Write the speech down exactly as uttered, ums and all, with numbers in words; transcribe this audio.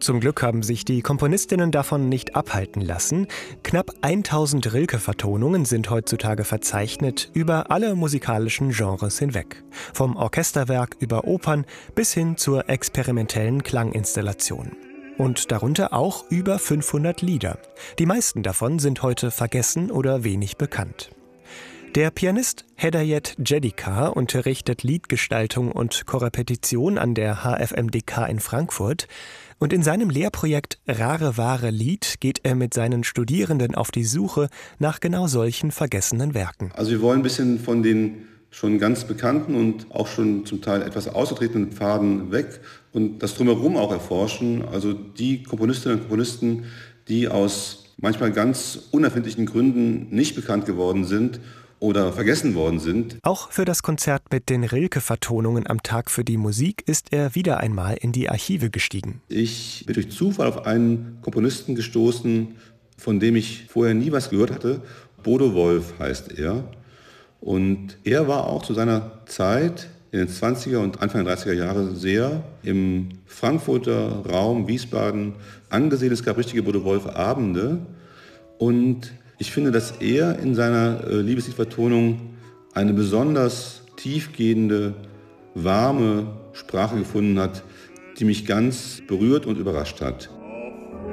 Zum Glück haben sich die Komponistinnen davon nicht abhalten lassen. Knapp tausend Rilke-Vertonungen sind heutzutage verzeichnet über alle musikalischen Genres hinweg. Vom Orchesterwerk über Opern bis hin zur experimentellen Klanginstallation. Und darunter auch über fünfhundert Lieder. Die meisten davon sind heute vergessen oder wenig bekannt. Der Pianist Hedayet Jedikar unterrichtet Liedgestaltung und Korrepetition an der H F M D K in Frankfurt. Und in seinem Lehrprojekt Rare Wahre Lied geht er mit seinen Studierenden auf die Suche nach genau solchen vergessenen Werken. Also wir wollen ein bisschen von den schon ganz bekannten und auch schon zum Teil etwas ausgetretenen Pfaden weg und das Drumherum auch erforschen. Also die Komponistinnen und Komponisten, die aus manchmal ganz unerfindlichen Gründen nicht bekannt geworden sind oder vergessen worden sind. Auch für das Konzert mit den Rilke-Vertonungen am Tag für die Musik ist er wieder einmal in die Archive gestiegen. Ich bin durch Zufall auf einen Komponisten gestoßen, von dem ich vorher nie was gehört hatte. Bodo Wolff heißt er. Und er war auch zu seiner Zeit in den zwanziger und Anfang der dreißiger Jahre sehr im Frankfurter Raum, Wiesbaden angesehen. Es gab richtige Bodo Wolff-Abende. Und ich finde, dass er in seiner äh, Liebesliedvertonung eine besonders tiefgehende, warme Sprache gefunden hat, die mich ganz berührt und überrascht hat.